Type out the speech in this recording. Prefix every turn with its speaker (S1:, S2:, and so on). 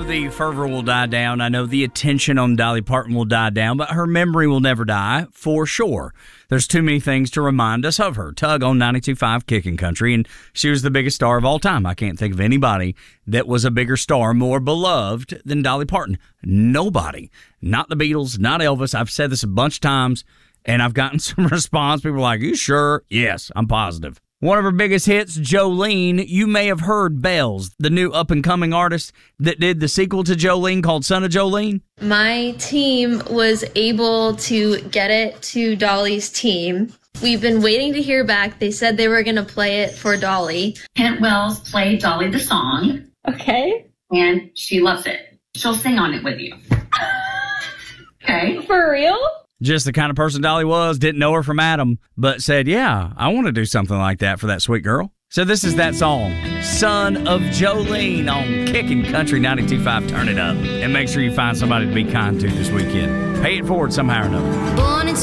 S1: the fervor will die down. I know the attention on Dolly Parton will die down, but her memory will never die, for sure. There's too many things to remind us of her. Tug on 92.5 Kicking Country, and she was the biggest star of all time. I can't think of anybody that was a bigger star, more beloved than Dolly Parton. Nobody. Not the Beatles, not Elvis. I've said this a bunch of times, and I've gotten some response. People are like, you sure? Yes, I'm positive. One of her biggest hits, Jolene. You may have heard Bells, the new up-and-coming artist that did the sequel to Jolene called Son of Jolene.
S2: My team was able to get it to Dolly's team. We've been waiting to hear back. They said they were going to play it for Dolly.
S3: Kent Wells played Dolly the song.
S2: Okay.
S3: And she loves it. She'll sing on it with you. Okay?
S2: For real?
S1: Just the kind of person Dolly was, didn't know her from Adam, but said, yeah, I want to do something like that for that sweet girl. So this is that song, Son of Jolene, on Kicking Country 92.5. Turn it up. And make sure you find somebody to be kind to this weekend. Pay it forward somehow or another.